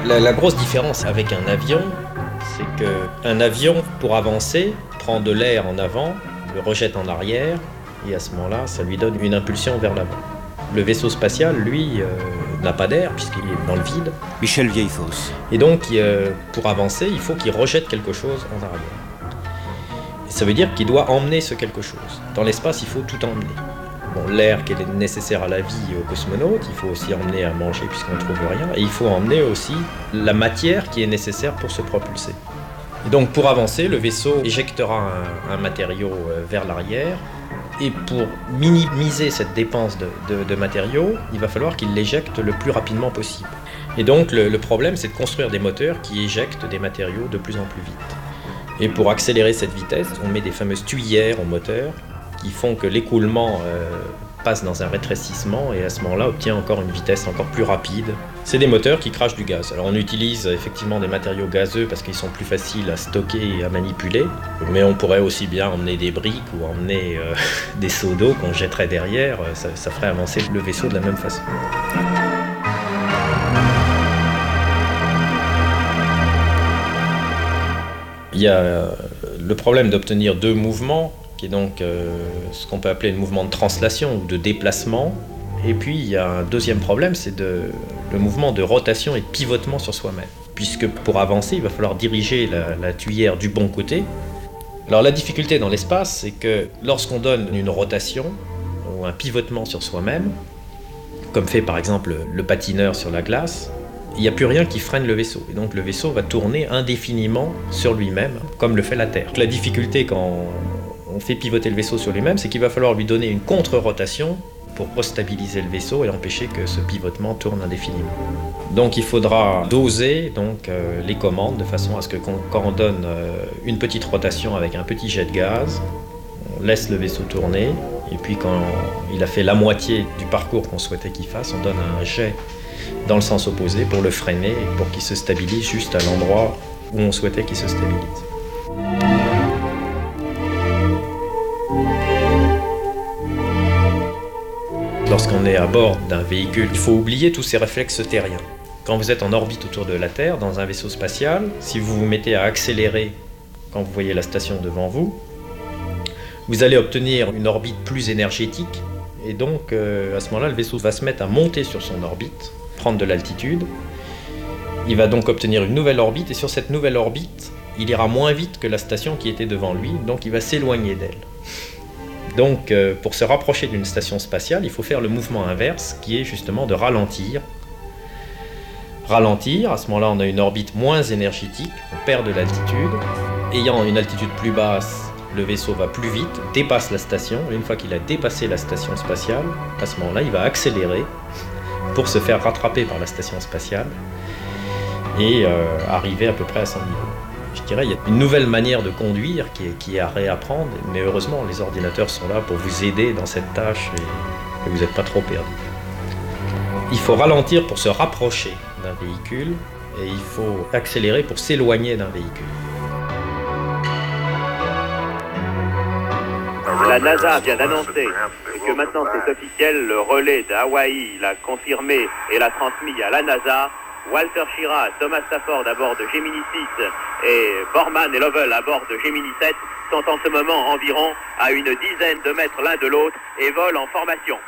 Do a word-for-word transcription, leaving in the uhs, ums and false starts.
La, la grosse différence avec un avion, c'est qu'un avion, pour avancer, prend de l'air en avant, le rejette en arrière, et à ce moment-là, ça lui donne une impulsion vers l'avant. Le vaisseau spatial, lui, euh, n'a pas d'air, puisqu'il est dans le vide. Michel Vieillefosse. Et donc, euh, pour avancer, il faut qu'il rejette quelque chose en arrière. Et ça veut dire qu'il doit emmener ce quelque chose. Dans l'espace, il faut tout emmener. Bon, l'air qui est nécessaire à la vie aux cosmonautes, il faut aussi emmener à manger puisqu'on ne trouve rien, et il faut emmener aussi la matière qui est nécessaire pour se propulser. Et donc pour avancer, le vaisseau éjectera un, un matériau vers l'arrière, et pour minimiser cette dépense de, de, de matériaux, il va falloir qu'il l'éjecte le plus rapidement possible. Et donc le, le problème, c'est de construire des moteurs qui éjectent des matériaux de plus en plus vite. Et pour accélérer cette vitesse, on met des fameuses tuyères au moteur, qui font que l'écoulement euh, passe dans un rétrécissement et à ce moment-là obtient encore une vitesse encore plus rapide. C'est des moteurs qui crachent du gaz. Alors on utilise effectivement des matériaux gazeux parce qu'ils sont plus faciles à stocker et à manipuler, mais on pourrait aussi bien emmener des briques ou emmener euh, des seaux d'eau qu'on jetterait derrière, ça, ça ferait avancer le vaisseau de la même façon. Il y a le problème d'obtenir deux mouvements, qui est donc euh, ce qu'on peut appeler le mouvement de translation ou de déplacement. Et puis il y a un deuxième problème, c'est de, le mouvement de rotation et de pivotement sur soi-même. Puisque pour avancer, il va falloir diriger la, la tuyère du bon côté. Alors la difficulté dans l'espace, c'est que lorsqu'on donne une rotation ou un pivotement sur soi-même, comme fait par exemple le patineur sur la glace, il n'y a plus rien qui freine le vaisseau. Et donc le vaisseau va tourner indéfiniment sur lui-même, comme le fait la Terre. La difficulté quand on fait pivoter le vaisseau sur lui-même, c'est qu'il va falloir lui donner une contre-rotation pour restabiliser le vaisseau et empêcher que ce pivotement tourne indéfiniment. Donc il faudra doser donc, euh, les commandes de façon à ce que quand on donne euh, une petite rotation avec un petit jet de gaz, on laisse le vaisseau tourner, et puis quand il a fait la moitié du parcours qu'on souhaitait qu'il fasse, on donne un jet dans le sens opposé pour le freiner et pour qu'il se stabilise juste à l'endroit où on souhaitait qu'il se stabilise. Lorsqu'on est à bord d'un véhicule, il faut oublier tous ces réflexes terriens. Quand vous êtes en orbite autour de la Terre, dans un vaisseau spatial, si vous vous mettez à accélérer quand vous voyez la station devant vous, vous allez obtenir une orbite plus énergétique, et donc euh, à ce moment-là, le vaisseau va se mettre à monter sur son orbite, prendre de l'altitude. Il va donc obtenir une nouvelle orbite, et sur cette nouvelle orbite, il ira moins vite que la station qui était devant lui, donc il va s'éloigner d'elle. Donc, euh, pour se rapprocher d'une station spatiale, il faut faire le mouvement inverse, qui est justement de ralentir. Ralentir, à ce moment-là, on a une orbite moins énergétique, on perd de l'altitude. Ayant une altitude plus basse, le vaisseau va plus vite, dépasse la station, et une fois qu'il a dépassé la station spatiale, à ce moment-là, il va accélérer pour se faire rattraper par la station spatiale et euh, arriver à peu près à son niveau. Je dirais qu'il y a une nouvelle manière de conduire qui est, qui est à réapprendre, mais heureusement, les ordinateurs sont là pour vous aider dans cette tâche et que vous n'êtes pas trop perdu. Il faut ralentir pour se rapprocher d'un véhicule et il faut accélérer pour s'éloigner d'un véhicule. La NASA vient d'annoncer que maintenant c'est officiel, le relais d'Hawaï l'a confirmé et l'a transmis à la NASA. Walter Schirra, Thomas Stafford à bord de Gemini six et Borman et Lovell à bord de Gemini sept sont en ce moment environ à une dizaine de mètres l'un de l'autre et volent en formation.